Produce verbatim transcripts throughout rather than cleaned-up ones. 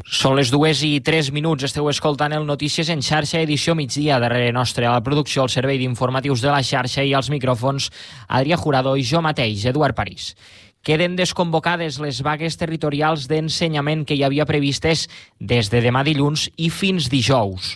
Són les dues i tres minuts. Esteu escoltant el Notícies en xarxa, edició migdia. Darrere nostre a la producció, el servei d'informatius de la xarxa i als micròfons, Adrià Jurado i jo mateix, Eduard París. Queden desconvocades les vagues territorials d'ensenyament que hi havia previstes des de demà dilluns i fins dijous.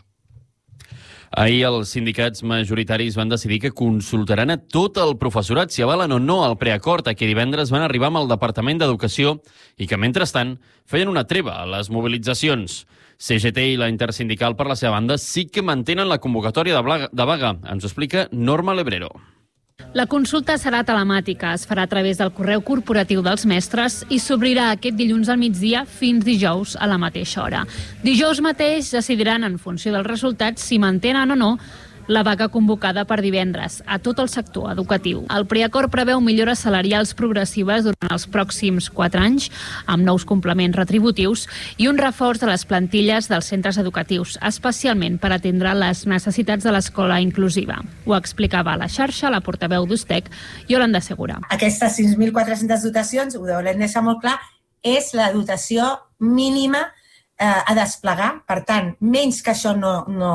Ahir els sindicats majoritaris van decidir que consultaran a tot el professorat si avalen o no el preacord a què divendres van arribar amb el Departament d'Educació i que, mentrestant, feien una treva a les mobilitzacions. C G T i la Intersindical, per la seva banda, sí que mantenen la convocatòria de vaga. Ens ho explica Norma Lebrero. La consulta serà telemàtica, es farà a través del correu corporatiu dels mestres i s'obrirà aquest dilluns al migdia fins dijous a la mateixa hora. Dijous mateix decidiran, en funció dels resultats, si mantenen o no la vaga convocada per divendres a tot el sector educatiu. El preacord preveu millores salarials progressives durant els pròxims quatre anys, amb nous complements retributius i un reforç de les plantilles dels centres educatius, especialment per atendre les necessitats de l'escola inclusiva. Ho explicava a la xarxa la portaveu d'U S T E C, Yolanda Segura. Aquestes sis mil quatre-centes dotacions, ho volem deixar molt clar, és la dotació mínima eh, a desplegar. Per tant, menys que això no... no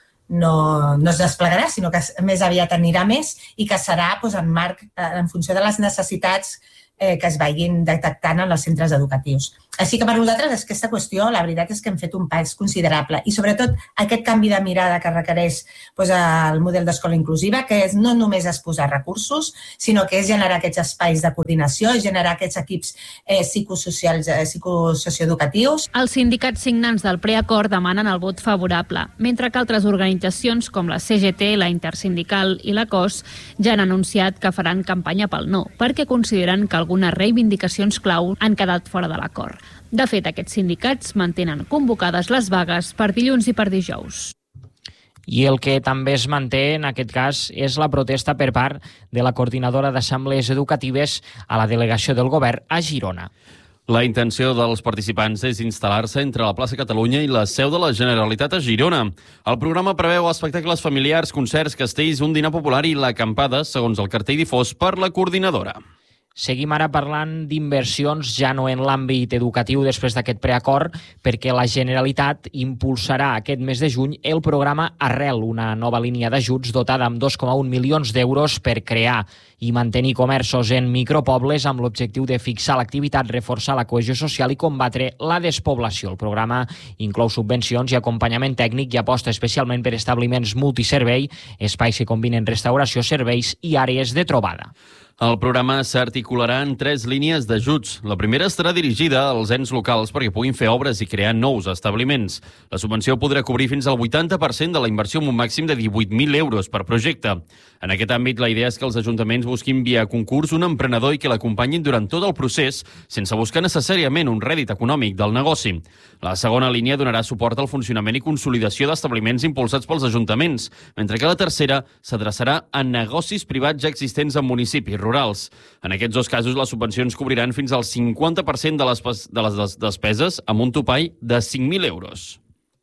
No, no es desplegarà, sinó que més aviat anirà més i que serà doncs, en marc, en funció de les necessitats eh, que es vagin detectant en els centres educatius. Així que per nosaltres aquesta qüestió, la veritat és que hem fet un pas considerable i sobretot aquest canvi de mirada que requereix doncs, el model d'escola inclusiva, que és no només és posar recursos, sinó que és generar aquests espais de coordinació, generar aquests equips eh, psicosocials, eh, psicosocioeducatius. Els sindicats signants del preacord demanen el vot favorable, mentre que altres organitzacions com la C G T, la Intersindical i la C O S ja han anunciat que faran campanya pel no, perquè consideren que algunes reivindicacions clau han quedat fora de l'acord. De fet, aquests sindicats mantenen convocades les vagues per dilluns i per dijous. I el que també es manté, en aquest cas, és la protesta per part de la coordinadora d'assemblees educatives a la delegació del govern a Girona. La intenció dels participants és instal·lar-se entre la plaça Catalunya i la seu de la Generalitat a Girona. El programa preveu espectacles familiars, concerts, castells, un dinar popular i l'acampada, segons el cartell difós per la coordinadora. Seguim ara parlant d'inversions ja no en l'àmbit educatiu després d'aquest preacord, perquè la Generalitat impulsarà aquest mes de juny el programa Arrel, una nova línia d'ajuts dotada amb dos coma un milions d'euros per crear i mantenir comerços en micropobles amb l'objectiu de fixar l'activitat, reforçar la cohesió social i combatre la despoblació. El programa inclou subvencions i acompanyament tècnic i aposta especialment per establiments multiservei, espais que combinen restauració, serveis i àrees de trobada. El programa s'articularà en tres línies d'ajuts. La primera estarà dirigida als ens locals perquè puguin fer obres i crear nous establiments. La subvenció podrà cobrir fins al vuitanta per cent de la inversió amb un màxim de divuit mil euros per projecte. En aquest àmbit, la idea és que els ajuntaments busquin via concurs un emprenedor i que l'acompanyin durant tot el procés sense buscar necessàriament un rèdit econòmic del negoci. La segona línia donarà suport al funcionament i consolidació d'establiments impulsats pels ajuntaments, mentre que la tercera s'adreçarà a negocis privats ja existents en municipis rurals. En aquests dos casos, les subvencions cobriran fins al cinquanta per cent de les, de les despeses amb un topall de cinc mil euros.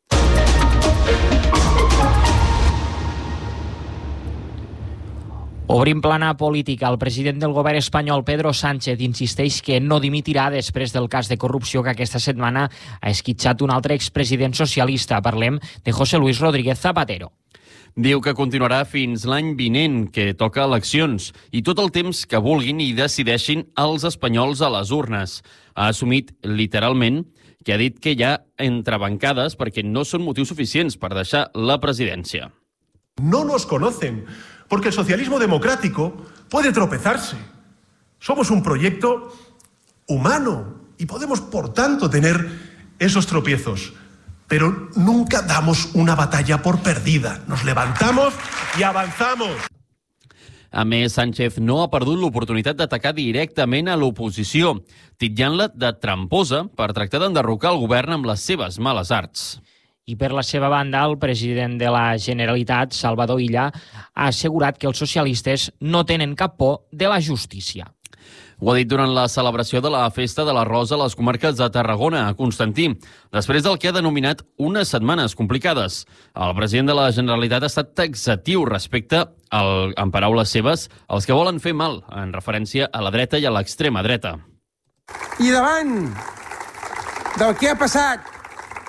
Obrim plana política. El president del govern espanyol, Pedro Sánchez, insisteix que no dimitirà després del cas de corrupció que aquesta setmana ha esquitxat un altre expresident socialista. Parlem de José Luis Rodríguez Zapatero. Diu que continuarà fins l'any vinent, que toca eleccions, i tot el temps que vulguin i decideixin els espanyols a les urnes. Ha assumit literalment que ha dit que hi ha entrebancades perquè no són motius suficients per deixar la presidència. No nos conocen, porque el socialismo democrático puede tropezarse. Somos un proyecto humano y podemos, por tanto, tener esos tropiezos. Pero nunca damos una batalla por perdida. Nos levantamos y avanzamos. A més, Sánchez no ha perdut l'oportunitat d'atacar directament a l'oposició, titllant-la de tramposa per tractar d'enderrocar el govern amb les seves males arts. I per la seva banda, el president de la Generalitat, Salvador Illa, ha assegurat que els socialistes no tenen cap por de la justícia. Ho ha dit durant la celebració de la Festa de la Rosa a les comarques de Tarragona, a Constantí, després del que ha denominat unes setmanes complicades. El president de la Generalitat ha estat taxatiu respecte, al, en paraules seves, als que volen fer mal, en referència a la dreta i a l'extrema dreta. I davant del que ha passat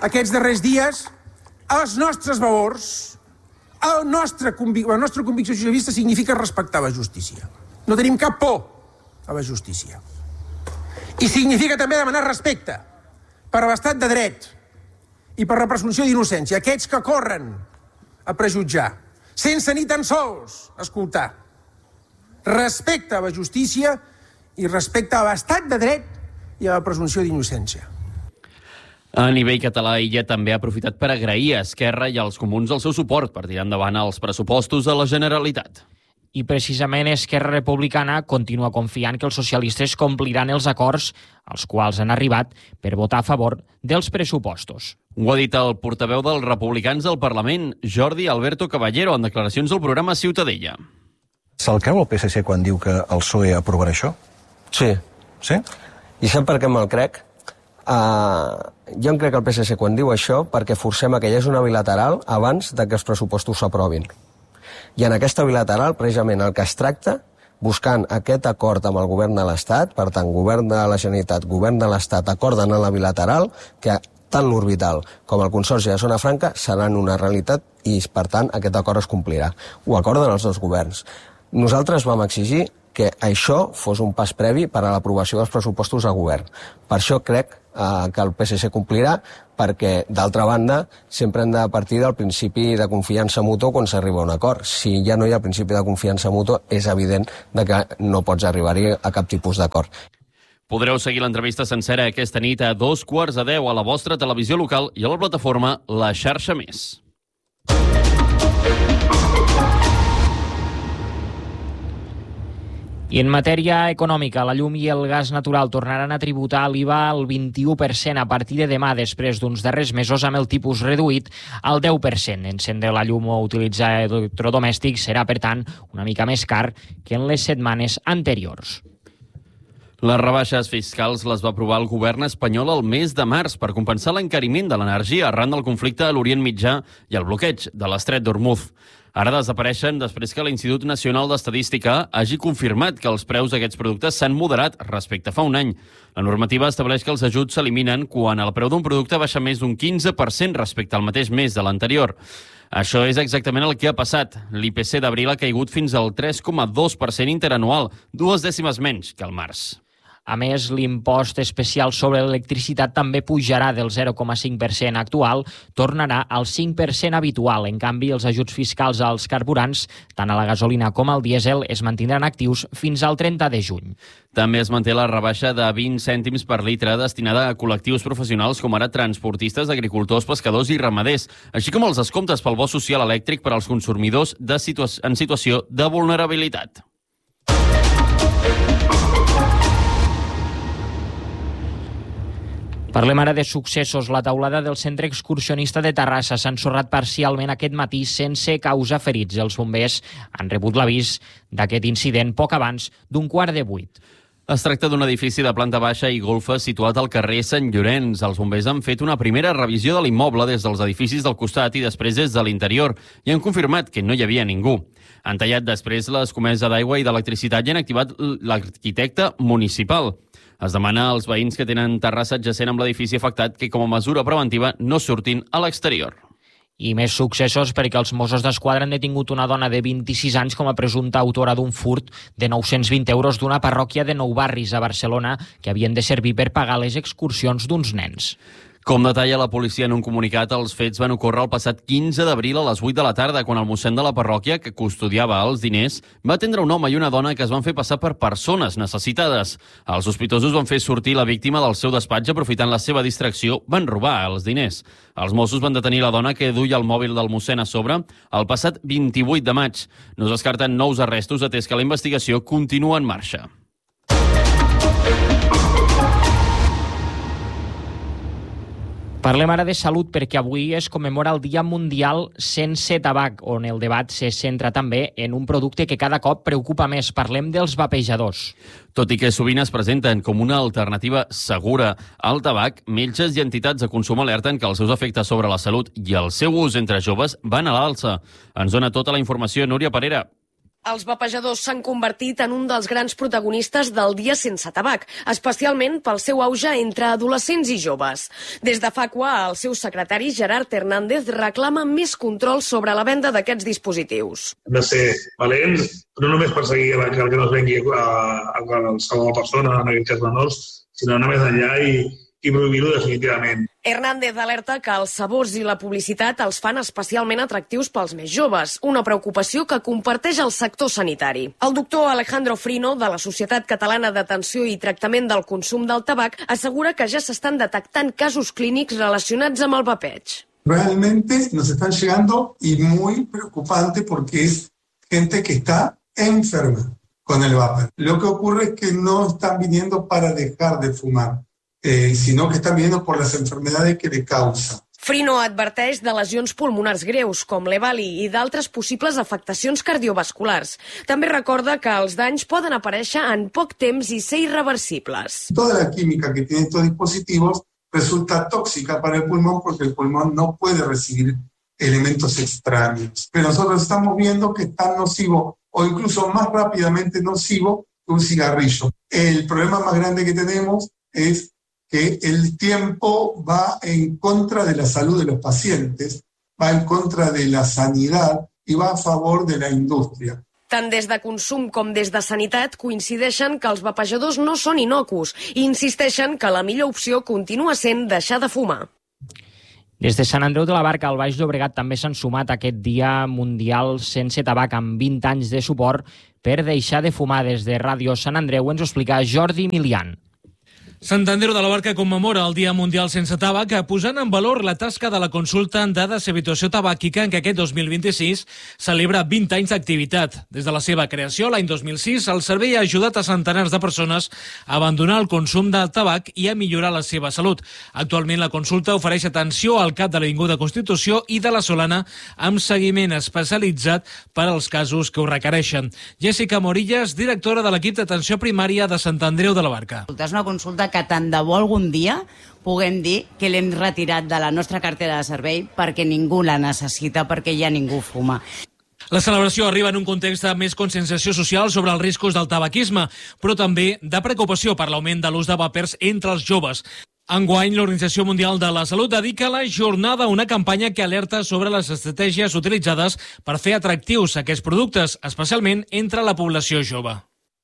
aquests darrers dies, els nostres valors, el nostre convic- la nostra convicció socialista significa respectar la justícia. No tenim cap por a la justícia. I significa també demanar respecte per a l'estat de dret i per la presumpció d'innocència. Aquests que corren a prejutjar, sense ni tan sols escoltar. Respecte a la justícia i respecte a l'estat de dret i a la presumpció d'innocència. A nivell català, Illa també ha aprofitat per agrair a Esquerra i als comuns el seu suport per tirar endavant els pressupostos de la Generalitat. I precisament Esquerra Republicana continua confiant que els socialistes compliran els acords als quals han arribat per votar a favor dels pressupostos. Ho ha dit el portaveu dels republicans al Parlament, Jordi Alberto Caballero, en declaracions al programa Ciutadella. Se'l creu el P S C quan diu que el P S O E aprovarà això? Sí. Sí? I sap per què me'l crec? Uh, jo em crec el P S C quan diu això perquè forcem que hi hagi una bilateral abans de que els pressupostos s'aprovin. I en aquesta bilateral, precisament, el que es tracta, buscant aquest acord amb el govern de l'Estat, per tant, govern de la Generalitat, govern de l'Estat, acorden en la bilateral, que tant l'orbital com el Consorci de Zona Franca seran una realitat i, per tant, aquest acord es complirà. Ho acorden els dos governs. Nosaltres vam exigir que això fos un pas previ per a l'aprovació dels pressupostos a govern. Per això crec eh, que el P S C complirà, perquè, d'altra banda, sempre hem de partir del principi de confiança mútua quan s'arriba a un acord. Si ja no hi ha principi de confiança mútua, és evident de que no pots arribar-hi a cap tipus d'acord. Podreu seguir l'entrevista sencera aquesta nit a dos quarts de deu a la vostra televisió local i a la plataforma La Xarxa Més. I en matèria econòmica, la llum i el gas natural tornaran a tributar l'I V A al vint-i-u per cent a partir de demà, després d'uns darrers mesos amb el tipus reduït al deu per cent. Encendre la llum o utilitzar electrodomèstics serà, per tant, una mica més car que en les setmanes anteriors. Les rebaixes fiscals les va aprovar el govern espanyol el mes de març per compensar l'encariment de l'energia arran del conflicte a l'Orient Mitjà i el bloqueig de l'Estret d'Hormuz. Ara desapareixen després que l'Institut Nacional d'Estadística hagi confirmat que els preus d'aquests productes s'han moderat respecte a fa un any. La normativa estableix que els ajuts s'eliminen quan el preu d'un producte baixa més d'un quinze per cent respecte al mateix mes de l'anterior. Això és exactament el que ha passat. L'I P C d'abril ha caigut fins al tres coma dos per cent interanual, dues dècimes menys que al març. A més, l'impost especial sobre l'electricitat també pujarà del zero coma cinc per cent actual, tornarà al cinc per cent habitual. En canvi, els ajuts fiscals als carburants, tant a la gasolina com al dièsel, es mantindran actius fins al trenta de juny. També es manté la rebaixa de vint cèntims per litre destinada a col·lectius professionals com ara transportistes, agricultors, pescadors i ramaders, així com els descomptes pel bo social elèctric per als consumidors de situa- en situació de vulnerabilitat. Parlem ara de successos. La taulada del centre excursionista de Terrassa s'ha ensorrat parcialment aquest matí sense causa ferits. Els bombers han rebut l'avís d'aquest incident poc abans d'un quart de vuit. Es tracta d'un edifici de planta baixa i golfes situat al carrer Sant Llorenç. Els bombers han fet una primera revisió de l'immoble des dels edificis del costat i després des de l'interior i han confirmat que no hi havia ningú. Han tallat després l'escomesa d'aigua i d'electricitat i han activat l'arquitecte municipal. Es demana als veïns que tenen terrassa adjacent amb l'edifici afectat que, com a mesura preventiva, no surtin a l'exterior. I més successos perquè els Mossos d'Esquadra han detingut una dona de vint-i-sis anys com a presumpta autora d'un furt de nou-cents vint euros d'una parròquia de Nou Barris a Barcelona que havien de servir per pagar les excursions d'uns nens. Com detalla la policia en un comunicat, els fets van ocórrer el passat quinze d'abril a les vuit de la tarda, quan el mossèn de la parròquia, que custodiava els diners, va atendre un home i una dona que es van fer passar per persones necessitades. Els sospitosos van fer sortir la víctima del seu despatx aprofitant la seva distracció, van robar els diners. Els Mossos van detenir la dona que duia el mòbil del mossèn a sobre el passat vint-i-vuit de maig. No es descarten nous arrestos, atès que la investigació continua en marxa. Parlem ara de salut perquè avui es commemora el Dia Mundial Sense Tabac, on el debat se centra també en un producte que cada cop preocupa més. Parlem dels vapejadors. Tot i que sovint es presenten com una alternativa segura al tabac, metges i entitats de consum alerten que els seus efectes sobre la salut i el seu ús entre joves van a l'alça. Ens dona tota la informació Núria Parera. Els vapejadors s'han convertit en un dels grans protagonistes del Dia Sense Tabac, especialment pel seu auge entre adolescents i joves. Des de Facua, el seu secretari Gerard Hernández reclama més control sobre la venda d'aquests dispositius. Hem de ser valents, no només perseguir el que no es vengui a, a, a qualsevol persona, en aquest cas menors, sinó anar més enllà i, i prohibir-ho definitivament. Hernández alerta que els sabors i la publicitat els fan especialment atractius pels més joves, una preocupació que comparteix el sector sanitari. El doctor Alejandro Frino, de la Societat Catalana d'Atenció i Tractament del Consum del Tabac, assegura que ja s'estan detectant casos clínics relacionats amb el vapeig. Realmente nos están llegando y muy preocupante porque es gente que está enferma con el vapor. Lo que ocurre es que no están viniendo para dejar de fumar. Eh, sinó que estan viniendo por las enfermedades que le causa. Frino adverteix de lesions pulmonars greus, com l'Evali, i d'altres possibles afectacions cardiovasculars. També recorda que els danys poden aparèixer en poc temps i ser irreversibles. Toda la química que tienen estos dispositivos resulta tóxica para el pulmón porque el pulmón no puede recibir elementos extraños. Pero nosotros estamos viendo que es tan nocivo o incluso más rápidamente nocivo que un cigarrillo. El problema más grande que tenemos es que el tiempo va en contra de la salud de los pacientes, va en contra de la sanidad y va a favor de la industria. Tant des de consum com des de sanitat coincideixen que els vapejadors no són innocus i insisteixen que la millor opció continua sent deixar de fumar. Des de Sant Andreu de la Barca al Baix Llobregat també s'han sumat a aquest Dia Mundial Sense Tabac amb vint anys de suport per deixar de fumar. Des de Ràdio Sant Andreu ens ho explica Jordi Milian. Sant Andreu de la Barca commemora el Dia Mundial Sense Tabac posant en valor la tasca de la consulta de deshabituació tabàquica en què aquest dos mil vint-i-sis celebra vint anys d'activitat. Des de la seva creació, l'any dos mil sis, el servei ha ajudat a centenars de persones a abandonar el consum del tabac i a millorar la seva salut. Actualment la consulta ofereix atenció al cap de l'Avinguda Constitució i de la Solana amb seguiment especialitzat per als casos que ho requereixen. Jessica Morillas, directora de l'equip d'atenció primària de Sant Andreu de la Barca. És una consulta que tant de bo algun dia puguem dir que l'hem retirat de la nostra cartera de servei perquè ningú la necessita, perquè ja ningú fuma. La celebració arriba en un context de més conscienciació social sobre els riscos del tabaquisme, però també de preocupació per l'augment de l'ús de vapers entre els joves. Enguany, l'Organització Mundial de la Salut dedica la jornada a una campanya que alerta sobre les estratègies utilitzades per fer atractius aquests productes, especialment entre la població jove.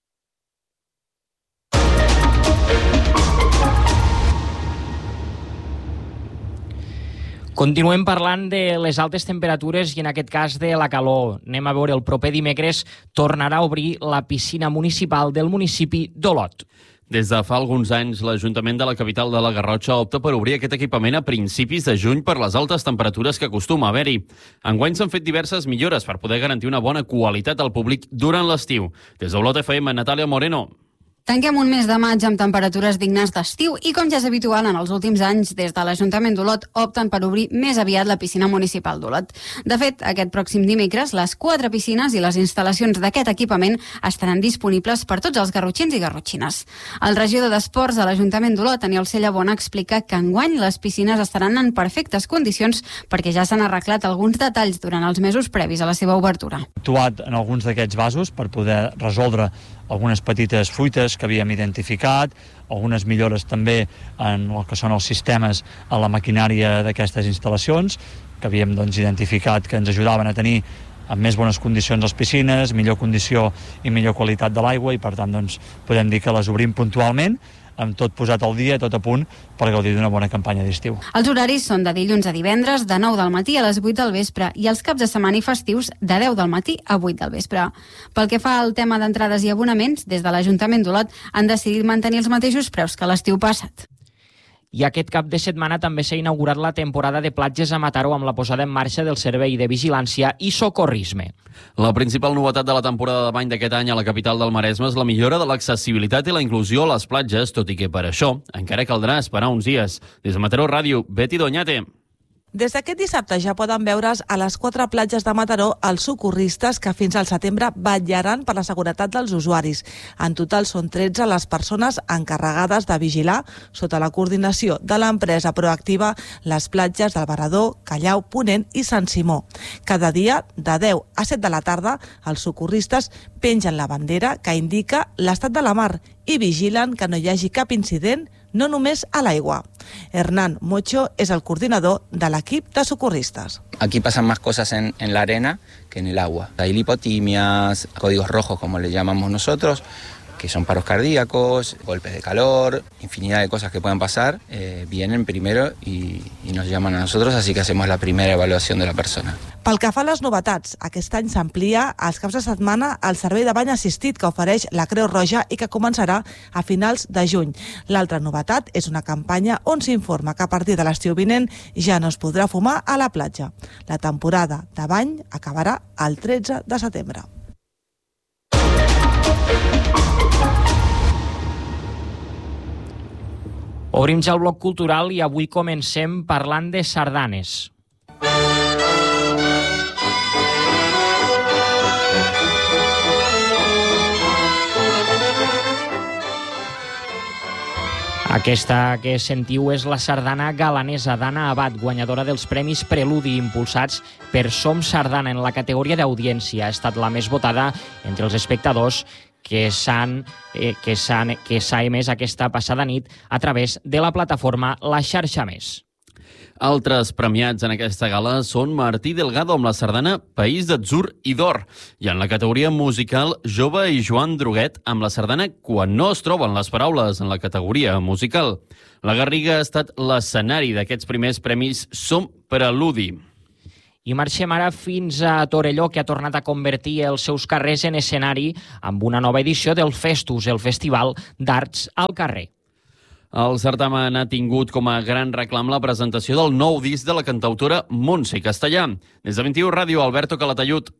Continuem parlant de les altes temperatures i en aquest cas de la calor. Anem a veure, el proper dimecres tornarà a obrir la piscina municipal del municipi d'Olot. Des de fa alguns anys, l'Ajuntament de la capital de la Garrotxa opta per obrir aquest equipament a principis de juny per les altes temperatures que acostuma a haver-hi. Enguany s'han fet diverses millores per poder garantir una bona qualitat al públic durant l'estiu. Des d'Olot F M, Natàlia Moreno. Tanquem un mes de maig amb temperatures dignes d'estiu i, com ja és habitual en els últims anys, des de l'Ajuntament d'Olot opten per obrir més aviat la piscina municipal d'Olot. De fet, aquest pròxim dimecres, les quatre piscines i les instal·lacions d'aquest equipament estaran disponibles per tots els garrotxins i garrotxines. El regidor d'Esports de l'Ajuntament d'Olot, Aniol Cellabona, explica que enguany les piscines estaran en perfectes condicions perquè ja s'han arreglat alguns detalls durant els mesos previs a la seva obertura. Actuat en alguns d'aquests vasos per poder resoldre algunes petites fuites que havíem identificat, algunes millores també en el que són els sistemes a la maquinària d'aquestes instal·lacions, que havíem doncs, identificat que ens ajudaven a tenir amb més bones condicions les piscines, millor condició i millor qualitat de l'aigua, i per tant doncs, podem dir que les obrim puntualment, amb tot posat al dia, tot a punt, per gaudir d'una bona campanya d'estiu. Els horaris són de dilluns a divendres, de nou del matí a les vuit del vespre, i els caps de setmana i festius de deu del matí a vuit del vespre. Pel que fa al tema d'entrades i abonaments, des de l'Ajuntament d'Olot han decidit mantenir els mateixos preus que l'estiu passat. I aquest cap de setmana també s'ha inaugurat la temporada de platges a Mataró amb la posada en marxa del Servei de Vigilància i Socorrisme. La principal novetat de la temporada de bany d'aquest any a la capital del Maresme és la millora de l'accessibilitat i la inclusió a les platges, tot i que per això encara caldrà esperar uns dies. Des de Mataró Ràdio, Betty Doñate. Des d'aquest dissabte ja poden veure's a les quatre platges de Mataró els socorristes que fins al setembre vetllaran per la seguretat dels usuaris. En total són tretze les persones encarregades de vigilar, sota la coordinació de l'empresa Proactiva, les platges del Barador, Callau, Ponent i Sant Simó. Cada dia, de deu a set de la tarda, els socorristes pengen la bandera que indica l'estat de la mar i vigilen que no hi hagi cap incident, no només a l'aigua. Hernán Mocho es el coordinador de l'equip de socorristas. Aquí pasan más cosas en, en la arena que en el agua. Hay lipotimias, códigos rojos como le llamamos nosotros, que son paros cardíacos, golpes de calor, infinidad de cosas que pueden pasar, eh, vienen primero y, y nos llaman a nosotros, así que hacemos la primera evaluación de la persona. Pel que fa a les novetats, aquest any s'amplia als caps de setmana el servei de bany assistit que ofereix la Creu Roja i que començarà a finals de juny. L'altra novetat és una campanya on s'informa que a partir de l'estiu vinent ja no es podrà fumar a la platja. La temporada de bany acabarà el tretze de setembre. Obrim ja el bloc cultural i avui comencem parlant de sardanes. Aquesta que sentiu és la sardana galanesa d'Anna Abad, guanyadora dels premis Preludi impulsats per Som Sardana en la categoria d'audiència. Ha estat la més votada entre els espectadors que s'han eh, que s'han que s'ha emès aquesta passada nit a través de la plataforma La Xarxa Més. Altres premiats en aquesta gala són Martí Delgado amb la sardana País d'Atzur i d'Or i en la categoria musical Jove i Joan Droguet amb la sardana Quan no es troben les paraules en la categoria musical. La Garriga ha estat l'escenari d'aquests primers premis Som Preludi. I marxem ara fins a Torelló, que ha tornat a convertir els seus carrers en escenari amb una nova edició del Festus, el Festival d'Arts al Carrer. El certamen ha tingut com a gran reclam la presentació del nou disc de la cantautora Montse Castellà. Des de vint-i-u Ràdio, Alberto Calatayud.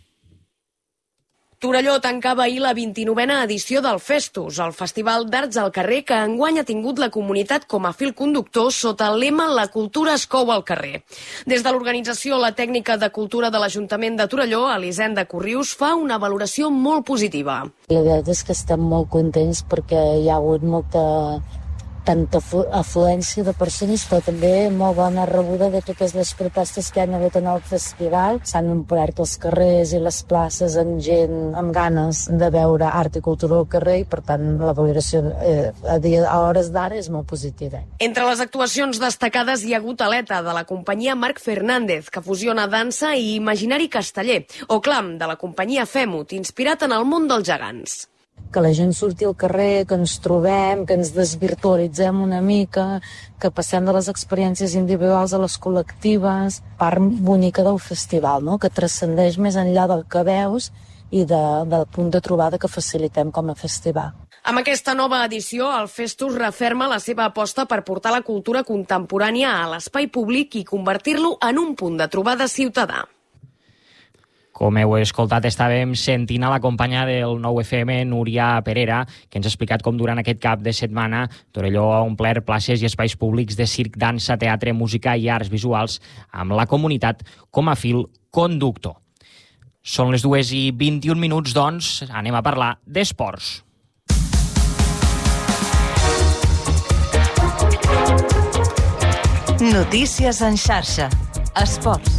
Torelló tancava ahir la vint-i-novena edició del Festus, el Festival d'Arts al Carrer que enguany ha tingut la comunitat com a fil conductor sota el lema La cultura es cou al carrer. Des de l'organització La Tècnica de Cultura de l'Ajuntament de Torelló, Elisenda Corrius fa una valoració molt positiva. La veritat és que estem molt contents perquè hi ha hagut molta tanta afluència de persones, però també molt bona rebuda de totes les propostes que han hagut en el festival. S'han omplert els carrers i les places amb gent amb ganes de veure art i cultura al carrer i, per tant, la valoració eh, a, dia, a hores d'ara és molt positiva. Entre les actuacions destacades hi ha hagut Aleta, de la companyia Marc Fernández, que fusiona dansa i imaginari casteller, o Clam, de la companyia Femut, inspirat en el món dels gegants. Que la gent surti al carrer, que ens trobem, que ens desvirtualitzem una mica, que passem de les experiències individuals a les col·lectives, part bonica del festival, no? Que transcendeix més enllà del que veus i de, del punt de trobada que facilitem com a festival. Amb aquesta nova edició, el Festus referma la seva aposta per portar la cultura contemporània a l'espai públic i convertir-lo en un punt de trobada ciutadà. Com heu escoltat, estàvem sentint a la companya del nou F M, Núria Perera, que ens ha explicat com durant aquest cap de setmana Torelló ha omplert places i espais públics de circ, dansa, teatre, música i arts visuals amb la comunitat com a fil conductor. Són les dues i vint-i-un minuts, doncs, anem a parlar d'esports. Notícies en xarxa. Esports.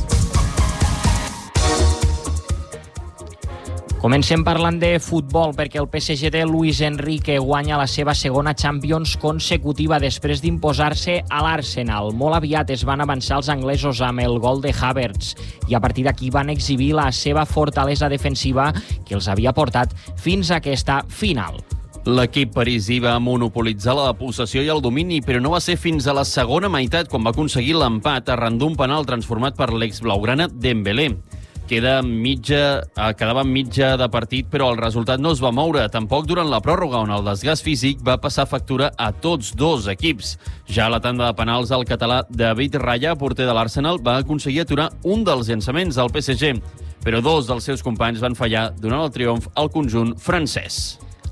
Comencem parlant de futbol perquè el P S G de Luis Enrique guanya la seva segona Champions consecutiva després d'imposar-se a l'Arsenal. Molt aviat es van avançar els anglesos amb el gol de Havertz i a partir d'aquí van exhibir la seva fortalesa defensiva que els havia portat fins a aquesta final. L'equip parisí va monopolitzar la possessió i el domini, però no va ser fins a la segona meitat quan va aconseguir l'empat arran d'un penal transformat per l'ex-blaugrana Dembélé. Queda mitja, quedava mitja de partit, però el resultat no es va moure, tampoc durant la pròrroga, on el desgast físic va passar factura a tots dos equips. Ja a la tanda de penals, el català David Raya, porter de l'Arsenal, va aconseguir aturar un dels llançaments del P S G, però dos dels seus companys van fallar donant el triomf al conjunt francès.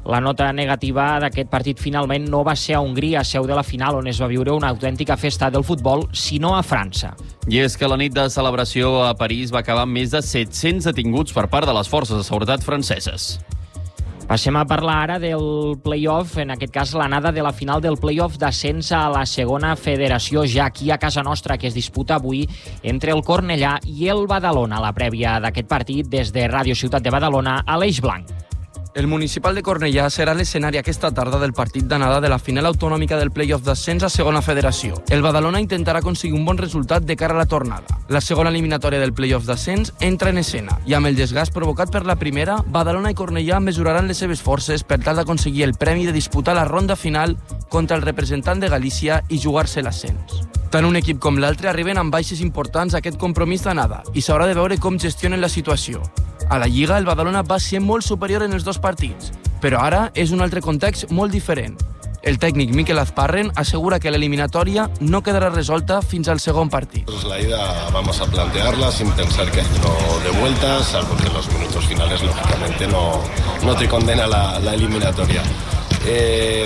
La nota negativa d'aquest partit finalment no va ser a Hongria, seu de la final, on es va viure una autèntica festa del futbol, sinó a França. I és que la nit de celebració a París va acabar amb més de set-cents detinguts per part de les forces de seguretat franceses. Passem a parlar ara del play-off, en aquest cas l'anada de la final del play-off d'ascens a la segona federació, ja aquí a casa nostra, que es disputa avui entre el Cornellà i el Badalona. La prèvia d'aquest partit des de Ràdio Ciutat de Badalona, Aleix Blanc. El municipal de Cornellà serà l'escenari aquesta tarda del partit d'anada de la final autonòmica del play-off d'ascens a segona federació. El Badalona intentarà aconseguir un bon resultat de cara a la tornada. La segona eliminatòria del play-off d'ascens entra en escena i amb el desgast provocat per la primera, Badalona i Cornellà mesuraran les seves forces per tal d'aconseguir el premi de disputar la ronda final contra el representant de Galícia i jugar-se l'ascens. Tant un equip com l'altre arriben amb baixes importants a aquest compromís d'anada i s'haurà de veure com gestionen la situació. A la Lliga, el Badalona va ser molt superior en els dos partits, però ara és un altre context molt diferent. El tècnic Mikel Azparren assegura que l'eliminatòria no quedarà resolta fins al segon partit. La ida vamos a plantearla sin pensar que hay uno de vueltas, salvo que en los minutos finales, lógicamente, no, no te condena la, la eliminatoria. Eh...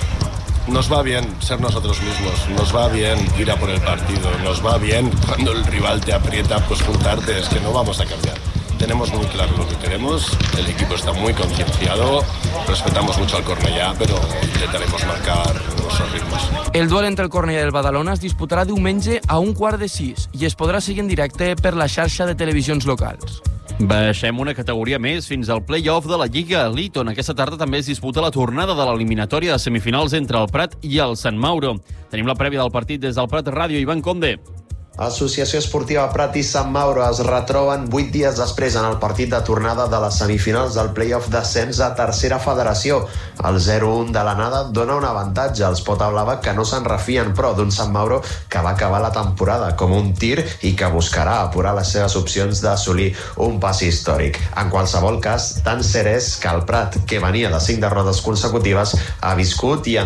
Nos va bien ser nosotros mismos, nos va bien ir a por el partido, nos va bien cuando el rival te aprieta, pues juntarte, es que no vamos a cambiar. Tenemos muy claro lo que queremos, el equipo está muy concienciado, respetamos mucho al Cornellà, pero intentaremos marcar nuestros ritmos. El duel entre el Cornellà i el Badalona es disputarà diumenge a un quart de sis i es podrà seguir en directe per la xarxa de televisions locals. Baixem una categoria més fins al play-off de la Lliga Elite, on aquesta tarda també es disputa la tornada de l'eliminatòria de semifinals entre el Prat i el Sant Mauro. Tenim la prèvia del partit des del Prat Ràdio. Ivan Conde. Associació Esportiva Prat i Sant Mauro es retroben vuit dies després en el partit de tornada de les semifinals del play-off d'ascens a tercera federació. El zero un de l'anada dona un avantatge als Potablava, que no se'n refien, però d'un Sant Mauro que va acabar la temporada com un tir i que buscarà apurar les seves opcions d'assolir un pas històric. En qualsevol cas, tan cert és que el Prat, que venia de cinc derrotes consecutives, ha viscut i